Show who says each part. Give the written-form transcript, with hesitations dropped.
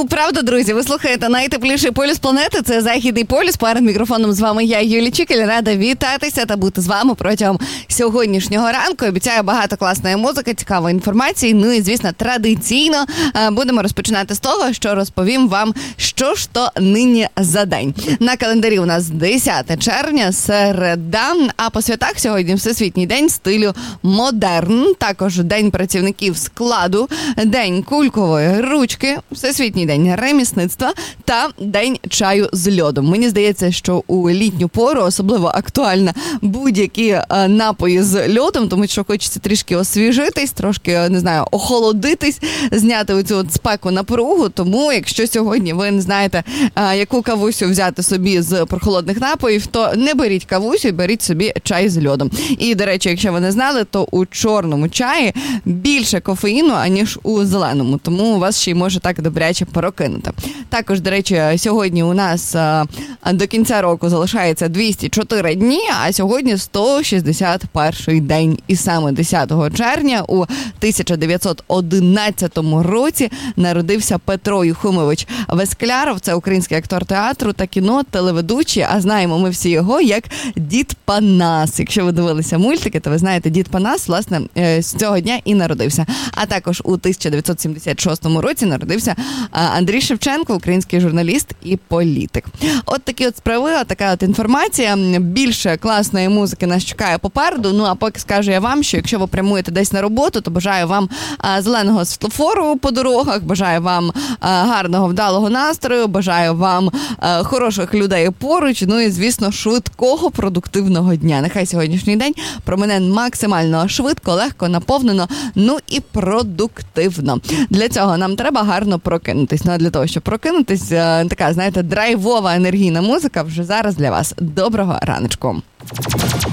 Speaker 1: Ну, правда, друзі, ви слухаєте найтепліший полюс планети. Це Західний полюс. Перед мікрофоном з вами я, Юлія Чікель. Рада вітатися та бути з вами протягом сьогоднішнього ранку. Обіцяю багато класної музики, цікавої інформації. Ну і, звісно, традиційно будемо розпочинати з того, що розповім вам, що ж то нині за день. На календарі у нас 10 червня, середа, а по святах сьогодні Всесвітній день стилю модерн, також День працівників складу, День кулькової ручки, Всесвітній день ремісництва та День чаю з льодом. Мені здається, що у літню пору особливо актуальна будь-які напої з льодом, тому що хочеться трішки освіжитись, трошки, не знаю, охолодитись, зняти оцю от спеку напругу. Тому, якщо сьогодні ви не знаєте, яку кавусю взяти собі з прохолодних напоїв, то не беріть кавусю, беріть собі чай з льодом. І, до речі, якщо ви не знали, то у чорному чаї більше кофеїну, аніж у зеленому, тому у вас ще й може так добряче прокинути. Також, до речі, сьогодні у нас до кінця року залишається 204 дні, а сьогодні 161 день. І саме 10 червня у 1911 році народився Петро Юхимович Вескляров. Це український актор театру та кіно, телеведучий, а знаємо ми всі його як Дід Панас. Якщо ви дивилися мультики, то ви знаєте, Дід Панас, власне, з цього дня і народився. А також у 1976 році народився Андрій Шевченко, український журналіст і політик. От такі от справи, от така от інформація. Більше класної музики нас чекає попереду. Ну, а поки скажу я вам, що якщо ви прямуєте десь на роботу, то бажаю вам зеленого світлофору по дорогах, бажаю вам гарного, вдалого настрою, бажаю вам хороших людей поруч, ну і, звісно, швидкого, продуктивного дня. Нехай сьогоднішній день промине максимально швидко, легко, наповнено, ну і продуктивно. Для цього нам треба гарно прокинутись. Ну, а для того, щоб прокинутись, така, знаєте, драйвова енергійна музика вже зараз для вас. Доброго раночку.